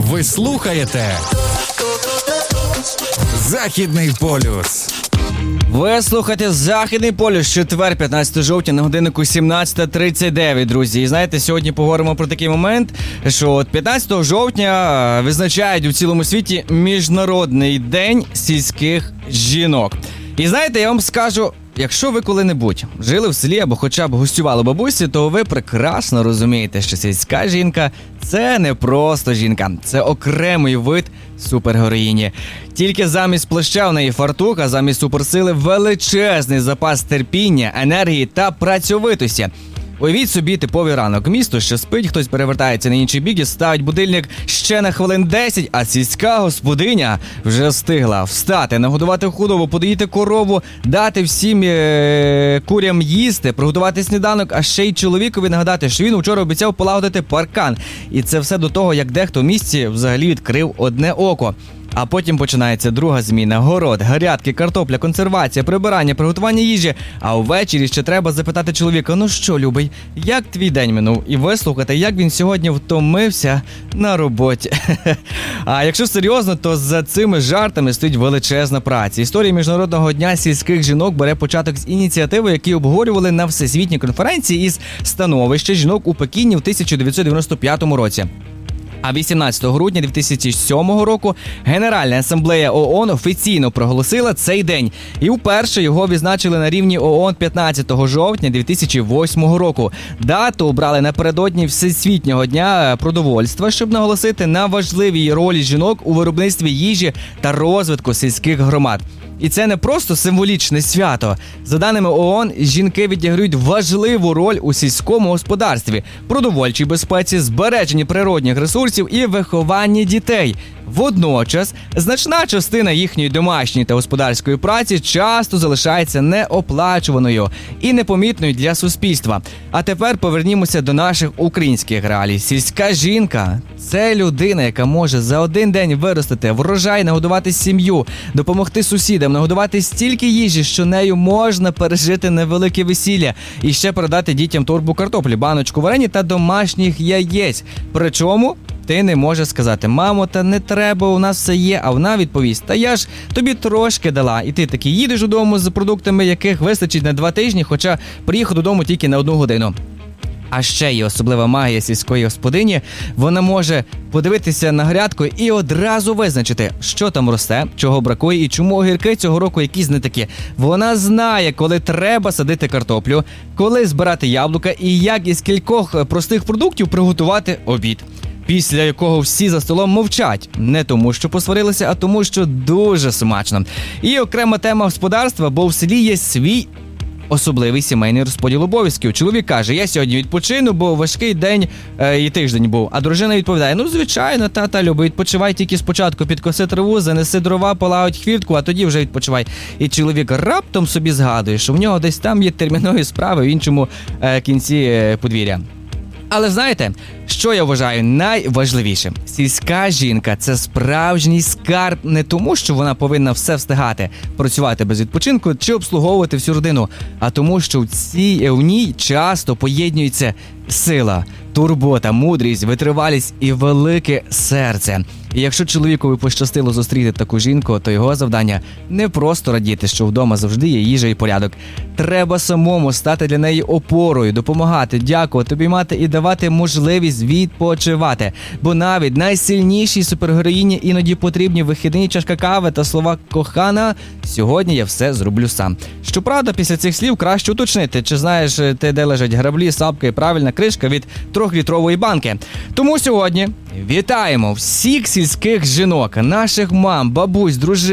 Ви слухаєте Західний полюс. Ви слухаєте Західний полюс, четвер, 15 жовтня, на годиннику 17:39, друзі. І знаєте, сьогодні поговоримо про такий момент, що от 15 жовтня визначають у цілому світі Міжнародний день сільських жінок. І знаєте, я вам скажу, якщо ви коли-небудь жили в селі або хоча б гостювали бабусі, то ви прекрасно розумієте, що сільська жінка – це не просто жінка, це окремий вид супергероїні. Тільки замість плаща в неї фартух, а замість суперсили величезний запас терпіння, енергії та працьовитості. Уявіть собі типовий ранок. Місто ще спить, хтось перевертається на інший бік і ставить будильник ще на хвилин 10, а сільська господиня вже встигла встати, нагодувати худобу, подоїти корову, дати всім курям їсти, приготувати сніданок, а ще й чоловікові нагадати, що він вчора обіцяв полагодити паркан. І це все до того, як дехто в місті взагалі відкрив одне око. А потім починається друга зміна. Город, грядки, картопля, консервація, прибирання, приготування їжі. А ввечері ще треба запитати чоловіка: ну що, любий, як твій день минув? І вислухати, як він сьогодні втомився на роботі. А якщо серйозно, то за цими жартами стоїть величезна праця. Історія Міжнародного дня сільських жінок бере початок з ініціативи, які обговорювали на всесвітній конференції із становища жінок у Пекіні в 1995 році. А 18 грудня 2007 року Генеральна асамблея ООН офіційно проголосила цей день. І вперше його відзначили на рівні ООН 15 жовтня 2008 року. Дату обрали напередодні Всесвітнього дня продовольства, щоб наголосити на важливій ролі жінок у виробництві їжі та розвитку сільських громад. І це не просто символічне свято. За даними ООН, жінки відіграють важливу роль у сільському господарстві, продовольчій безпеці, збереженні природних ресурсів і вихованні дітей. Водночас, значна частина їхньої домашньої та господарської праці часто залишається неоплачуваною і непомітною для суспільства. А тепер повернімося до наших українських реалій. Сільська жінка – це людина, яка може за один день виростити врожай, нагодувати сім'ю, допомогти сусідам, нагодувати стільки їжі, що нею можна пережити невелике весілля і ще передати дітям торбу картоплі, баночку варені та домашніх яєць. Причому ти не можеш сказати: мамо, та не треба, у нас все є, а вона відповість: та я ж тобі трошки дала. І ти таки їдеш додому з продуктами, яких вистачить на 2 тижні, хоча приїхав додому тільки на 1 годину. А ще є особлива магія сільської господині. Вона може подивитися на грядку і одразу визначити, що там росте, чого бракує і чому огірки цього року якісь не такі. Вона знає, коли треба садити картоплю, коли збирати яблука і як із кількох простих продуктів приготувати обід, після якого всі за столом мовчать. Не тому, що посварилися, а тому, що дуже смачно. І окрема тема господарства, бо в селі є свій особливий сімейний розподіл обов'язків. Чоловік каже: я сьогодні відпочину, бо важкий день і тиждень був. А дружина відповідає: ну, звичайно, тата любить, відпочивай тільки спочатку, підкоси траву, занеси дрова, полагодь хвіртку, а тоді вже відпочивай. І чоловік раптом собі згадує, що в нього десь там є термінові справи в іншому кінці подвір'я. Але знаєте, що я вважаю найважливішим? Сільська жінка – це справжній скарб не тому, що вона повинна все встигати, працювати без відпочинку чи обслуговувати всю родину, а тому, що в ній часто поєднується сила, турбота, мудрість, витривалість і велике серце. І якщо чоловікові пощастило зустріти таку жінку, то його завдання не просто радіти, що вдома завжди є їжа і порядок. Треба самому стати для неї опорою, допомагати, дякувати, обіймати і давати можливість відпочивати. Бо навіть найсильнішій супергероїні іноді потрібні вихідні, чашка кави та слова «кохана, сьогодні я все зроблю сам». Щоправда, після цих слів краще уточнити, чи знаєш ти, де лежать граблі, сапка і правильна кришка від 3-літрової банки. Тому сьогодні вітаємо всіх сільських жінок, наших мам, бабусь, дружин,